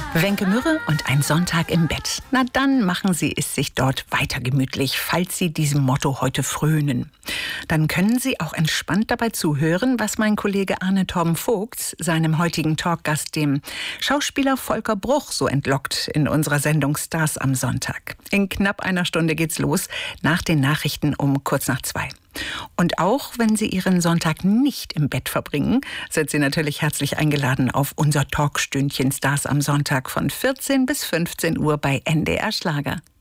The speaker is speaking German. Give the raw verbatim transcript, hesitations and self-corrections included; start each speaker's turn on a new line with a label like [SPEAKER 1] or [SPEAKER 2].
[SPEAKER 1] Wenke Mürre und ein Sonntag im Bett. Na dann machen Sie es sich dort weiter gemütlich, falls Sie diesem Motto heute frönen. Dann können Sie auch entspannt dabei zuhören, was mein Kollege Arne Torben Vogts seinem heutigen Talkgast, dem Schauspieler Volker Bruch, so entlockt in unserer Sendung Stars am Sonntag. In knapp einer Stunde geht's los, nach den Nachrichten um kurz nach zwei. Und auch wenn Sie Ihren Sonntag nicht im Bett verbringen, sind Sie natürlich herzlich eingeladen auf unser Talkstündchen Stars am Sonntag von vierzehn bis fünfzehn Uhr bei N D R Schlager.